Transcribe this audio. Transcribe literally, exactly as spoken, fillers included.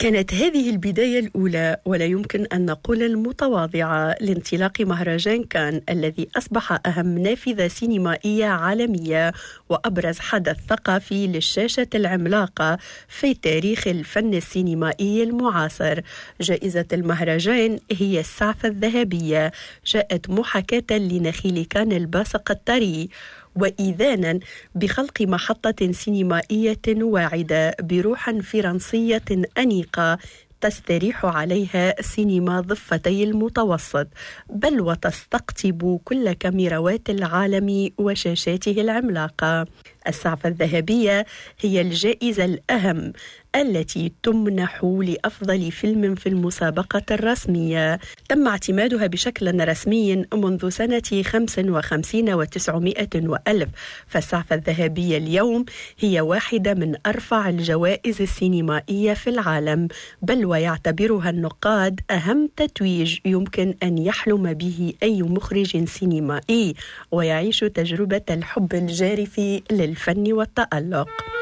كانت هذه البداية الأولى ولا يمكن أن نقول المتواضعة لانطلاق مهرجان كان الذي أصبح أهم نافذة سينمائية عالمية وأبرز حدث ثقافي للشاشة العملاقة في تاريخ الفن السينمائي المعاصر. جائزة المهرجان هي السعفة الذهبية، جاءت محاكاة لنخيل كان الباسق الطري وإذانا بخلق محطة سينمائية واعدة بروح فرنسية أنيقة تستريح عليها سينما ضفتي المتوسط، بل وتستقطب كل كاميرات العالم وشاشاته العملاقة. السعفة الذهبية هي الجائزة الأهم التي تمنح لأفضل فيلم في المسابقة الرسمية. تم اعتمادها بشكل رسمي منذ سنة خمسة وخمسين وتسعمائة وألف، فالسعفة الذهبية اليوم هي واحدة من أرفع الجوائز السينمائية في العالم، بل ويعتبرها النقاد أهم تتويج يمكن أن يحلم به أي مخرج سينمائي ويعيش تجربة الحب الجارف للفن والتألق.